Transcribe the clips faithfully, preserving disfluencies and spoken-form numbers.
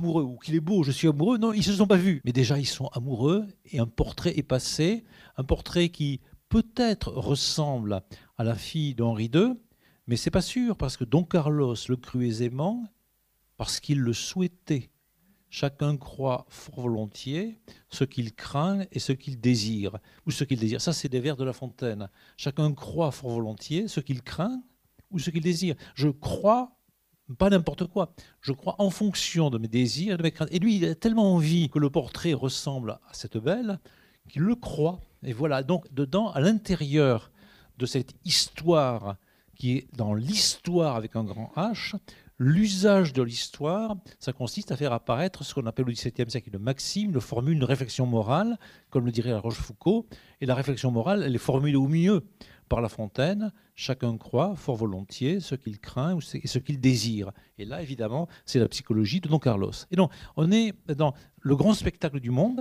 amoureux ou qu'il est beau, je suis amoureux. Non, ils ne se sont pas vus. Mais déjà, ils sont amoureux et un portrait est passé, un portrait qui peut-être ressemble à la fille d'Henri deux, mais ce n'est pas sûr parce que Don Carlos le crut aisément parce qu'il le souhaitait. Chacun croit fort volontiers ce qu'il craint et ce qu'il désire. Ou ce qu'il désire. Ça, c'est des vers de La Fontaine. Chacun croit fort volontiers ce qu'il craint ou ce qu'il désire. Je crois, pas n'importe quoi, je crois en fonction de mes désirs et de mes craintes. Et lui, il a tellement envie que le portrait ressemble à cette belle qu'il le croit. Et voilà, donc dedans, à l'intérieur de cette histoire qui est dans l'histoire avec un grand H, l'usage de l'histoire, ça consiste à faire apparaître ce qu'on appelle au dix-septième siècle une maxime, une formule, une réflexion morale, comme le dirait La Rochefoucauld. Et la réflexion morale, elle est formulée au mieux par La Fontaine. Chacun croit fort volontiers ce qu'il craint et ce qu'il désire. Et là, évidemment, c'est la psychologie de Don Carlos. Et donc, on est dans le grand spectacle du monde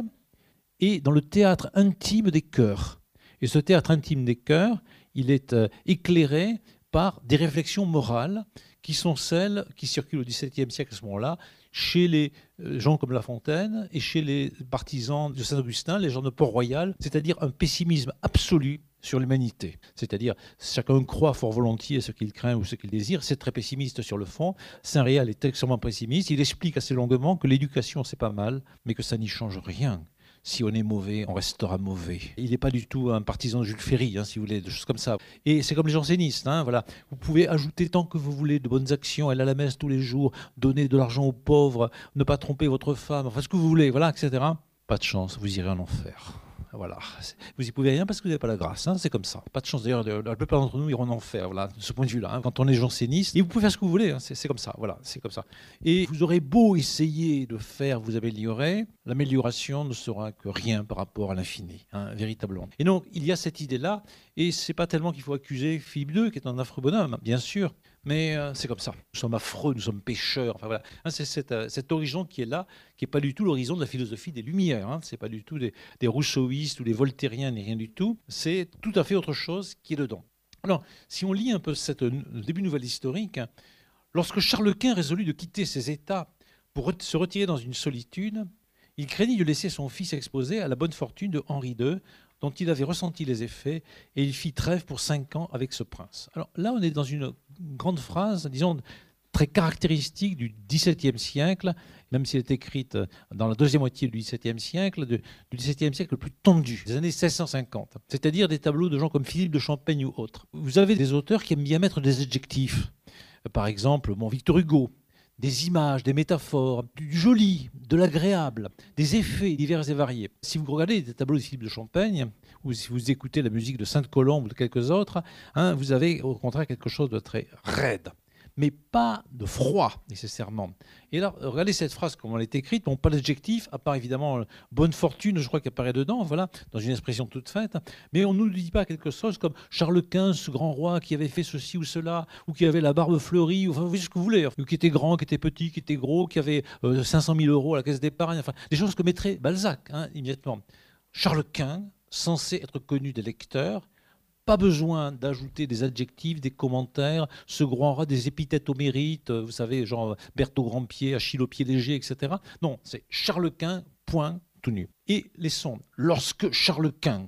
et dans le théâtre intime des cœurs. Et ce théâtre intime des cœurs, il est euh, éclairé par des réflexions morales qui sont celles qui circulent au dix-septième siècle à ce moment-là, chez les gens comme La Fontaine et chez les partisans de Saint-Augustin, les gens de Port-Royal, c'est-à-dire un pessimisme absolu sur l'humanité. C'est-à-dire, chacun croit fort volontiers ce qu'il craint ou ce qu'il désire, c'est très pessimiste sur le fond. Saint-Réal est extrêmement pessimiste, il explique assez longuement que l'éducation c'est pas mal, mais que ça n'y change rien. Si on est mauvais, on restera mauvais. Il n'est pas du tout un partisan de Jules Ferry, hein, si vous voulez, des choses comme ça. Et c'est comme les jansénistes, hein, voilà. Vous pouvez ajouter tant que vous voulez de bonnes actions, aller à la messe tous les jours, donner de l'argent aux pauvres, ne pas tromper votre femme, enfin ce que vous voulez, voilà, et cetera. Pas de chance, vous irez en enfer. Voilà. Vous n'y pouvez rien parce que vous n'avez pas la grâce, hein, c'est comme ça. Pas de chance, d'ailleurs, la plupart d'entre nous iront en enfer, voilà, de ce point de vue-là, hein, quand on est janséniste. Et vous pouvez faire ce que vous voulez, hein, c'est comme ça, voilà, c'est comme ça. Et vous aurez beau essayer de faire vous améliorer, l'amélioration ne sera que rien par rapport à l'infini, hein, véritablement. Et donc, il y a cette idée-là, et c'est pas tellement qu'il faut accuser Philippe deux, qui est un affreux bonhomme, bien sûr, mais euh, c'est comme ça. Nous sommes affreux, nous sommes pécheurs. Enfin, voilà. Hein, c'est cet, euh, cet horizon qui est là, qui n'est pas du tout l'horizon de la philosophie des Lumières. Hein. Ce n'est pas du tout des, des rousseauistes ou des voltairiens, ni rien du tout. C'est tout à fait autre chose qui est dedans. Alors, si on lit un peu cette, le début nouvelle historique, hein, lorsque Charles Quint résolut de quitter ses États pour se retirer dans une solitude, il craignit de laisser son fils exposé à la bonne fortune de Henri deux, dont il avait ressenti les effets, et il fit trêve pour cinq ans avec ce prince. Alors là, on est dans une grande phrase, disons, très caractéristique du dix-septième siècle, même si elle est écrite dans la deuxième moitié du dix-septième siècle, de, du dix-septième siècle le plus tendu, des années seize cent cinquante, c'est-à-dire des tableaux de gens comme Philippe de Champaigne ou autres. Vous avez des auteurs qui aiment bien mettre des adjectifs. Par exemple, bon, Victor Hugo, des images, des métaphores, du joli, de l'agréable, des effets divers et variés. Si vous regardez des tableaux de Philippe de Champaigne, ou si vous écoutez la musique de Sainte-Colombe ou de quelques autres, hein, vous avez au contraire quelque chose de très raide, mais pas de froid nécessairement. Et là, regardez cette phrase, comment elle est écrite, bon, pas d'adjectif, à part évidemment euh, bonne fortune, je crois qu'elle apparaît dedans, voilà, dans une expression toute faite, mais on ne nous dit pas quelque chose comme Charles quinze, ce grand roi qui avait fait ceci ou cela, ou qui avait la barbe fleurie, enfin, vous voyez ce que vous voulez, ou qui était grand, qui était petit, qui était gros, qui avait euh, cinq cent mille euros à la caisse d'épargne, enfin, des choses que mettrait Balzac, hein, immédiatement. Charles quinze, censé être connu des lecteurs, pas besoin d'ajouter des adjectifs, des commentaires, ce grand rat, des épithètes au mérite, vous savez, genre Berthaud Grand-Pied, Achille au pied léger, et cetera. Non, c'est Charles Quint, point, tout nu. Et les sons. Lorsque Charles Quint,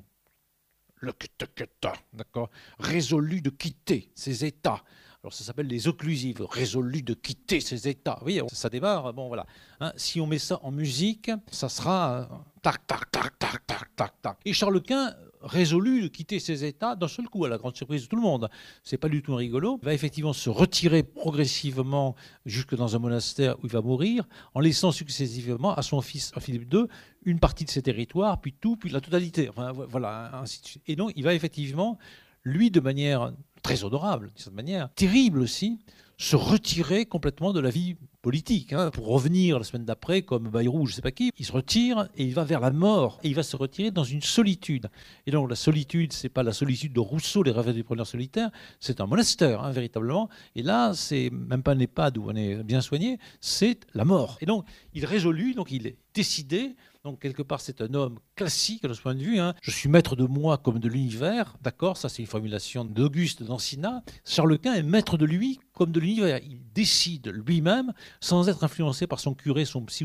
le quita, d'accord, résolu de quitter ses états. Alors ça s'appelle les occlusives, résolu de quitter ses états. Vous voyez, ça démarre, bon voilà. Hein, si on met ça en musique, ça sera euh, tac, tac, tac, tac, tac, tac, tac. Et Charles Quint, résolu de quitter ses états d'un seul coup, à la grande surprise de tout le monde. C'est pas du tout rigolo. Il va effectivement se retirer progressivement jusque dans un monastère où il va mourir, en laissant successivement à son fils, à Philippe deux, une partie de ses territoires, puis tout, puis la totalité. Enfin, voilà, ainsi de suite. Et donc, il va effectivement, lui, de manière très honorable, de cette manière, terrible aussi, se retirer complètement de la vie politique, hein, pour revenir la semaine d'après, comme Bayrou, je ne sais pas qui, il se retire et il va vers la mort, et il va se retirer dans une solitude. Et donc la solitude, ce n'est pas la solitude de Rousseau, les rêves des preneurs solitaires, c'est un monastère, hein, véritablement, et là, c'est même pas un EHPAD où on est bien soigné, c'est la mort. Et donc, il résolut, donc il est décidé. Donc, quelque part, c'est un homme classique de ce point de vue. Hein. Je suis maître de moi comme de l'univers. D'accord, ça, c'est une formulation d'Auguste d'Ancina. Charles Quint est maître de lui comme de l'univers. Il décide lui-même, sans être influencé par son curé, son psy